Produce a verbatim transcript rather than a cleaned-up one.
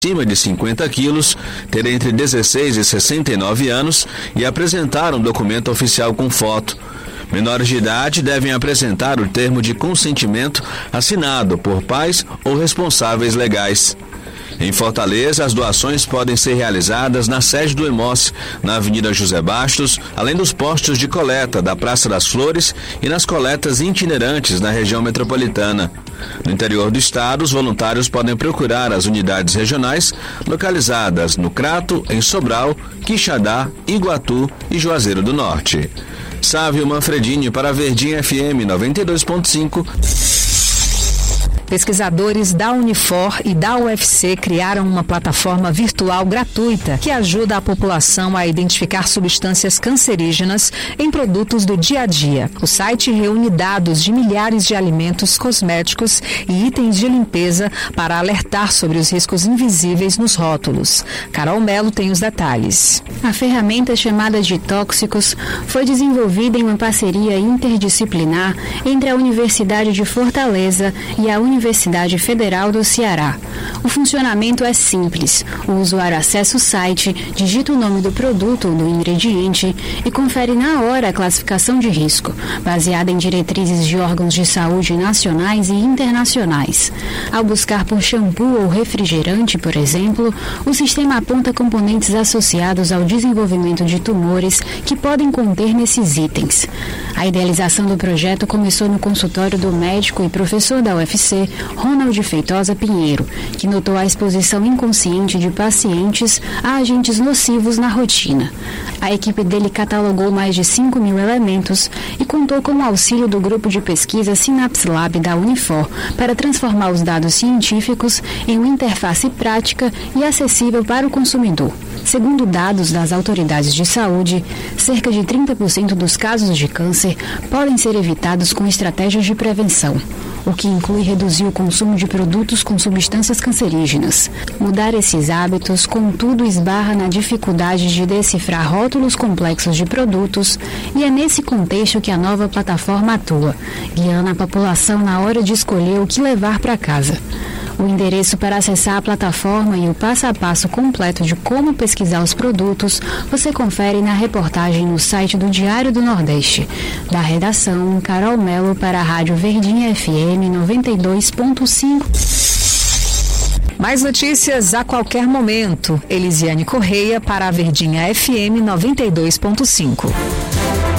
acima de cinquenta quilos, ter entre dezesseis e sessenta e nove anos e apresentar um documento oficial com foto. Menores de idade devem apresentar o termo de consentimento assinado por pais ou responsáveis legais. Em Fortaleza, as doações podem ser realizadas na sede do Hemóce, na Avenida José Bastos, além dos postos de coleta da Praça das Flores e nas coletas itinerantes na região metropolitana. No interior do estado, os voluntários podem procurar as unidades regionais localizadas no Crato, em Sobral, Quixadá, Iguatu e Juazeiro do Norte. Sávio Manfredini para a Verdinha F M noventa e dois ponto cinco. Pesquisadores da Unifor e da U F C criaram uma plataforma virtual gratuita que ajuda a população a identificar substâncias cancerígenas em produtos do dia a dia. O site reúne dados de milhares de alimentos, cosméticos e itens de limpeza para alertar sobre os riscos invisíveis nos rótulos. Carol Melo tem os detalhes. A ferramenta chamada de Tóxicos foi desenvolvida em uma parceria interdisciplinar entre a Universidade de Fortaleza e a Universidade Universidade Federal do Ceará. O funcionamento é simples. O usuário acessa o site, digita o nome do produto ou do ingrediente e confere na hora a classificação de risco, baseada em diretrizes de órgãos de saúde nacionais e internacionais. Ao buscar por shampoo ou refrigerante, por exemplo, o sistema aponta componentes associados ao desenvolvimento de tumores que podem conter nesses itens. A idealização do projeto começou no consultório do médico e professor da U F C, Ronald Feitosa Pinheiro, que notou a exposição inconsciente de pacientes a agentes nocivos na rotina. A equipe dele catalogou mais de cinco mil elementos e contou com o auxílio do grupo de pesquisa Synapse Lab da Unifor para transformar os dados científicos em uma interface prática e acessível para o consumidor. Segundo dados das autoridades de saúde, cerca de trinta por cento dos casos de câncer podem ser evitados com estratégias de prevenção, o que inclui reduzir o consumo de produtos com substâncias cancerígenas. Mudar esses hábitos, contudo, esbarra na dificuldade de decifrar rótulos complexos de produtos, e é nesse contexto que a nova plataforma atua, guiando a população na hora de escolher o que levar para casa. O endereço para acessar a plataforma e o passo a passo completo de como pesquisar os produtos você confere na reportagem no site do Diário do Nordeste. Da redação, Carol Melo para a Rádio Verdinha F M noventa e dois ponto cinco. Mais notícias a qualquer momento. Elisiane Correia para a Verdinha F M noventa e dois ponto cinco.